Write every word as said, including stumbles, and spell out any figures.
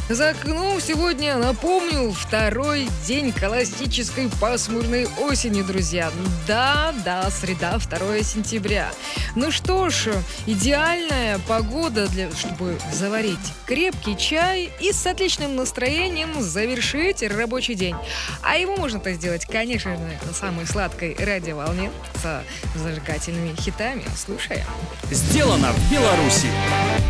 За окном сегодня, напомню, второй день классической пасмурной осени, друзья. Да, да, среда, второе сентября. Ну что ж, идеальная погода, для, чтобы заварить крепкий чай и с отличным настроением завершить рабочий день. А его можно-то сделать, конечно же, на самой сладкой радиоволне со зажигательными хитами. Слушаем. Сделано в Беларуси.